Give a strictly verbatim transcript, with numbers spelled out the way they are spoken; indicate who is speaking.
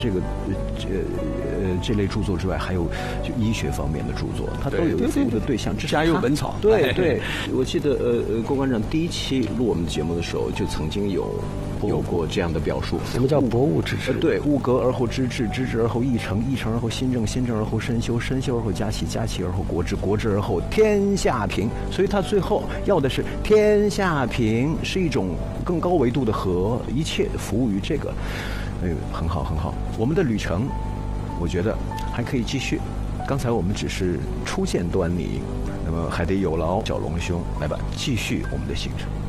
Speaker 1: 这个呃呃这类著作之外，还有就医学方面的著作，它都有服务的对象。这是
Speaker 2: 家有本草。
Speaker 1: 对对，我记得呃呃郭馆长第一期录我们节目的时候，就曾经有有过这样的表述。
Speaker 3: 什么叫博物之治？
Speaker 1: 呃，对，物格而后知至，知至而后意诚，意诚而后心正，心正而后身修，身修而后家齐，家齐而后国治，国治而后天下平。所以他最后要的是天下平，是一种更高维度的和，一切服务于这个。哎，很好很好，我们的旅程我觉得还可以继续。刚才我们只是初见端倪，那么还得有劳小龙兄来吧，继续我们的行程。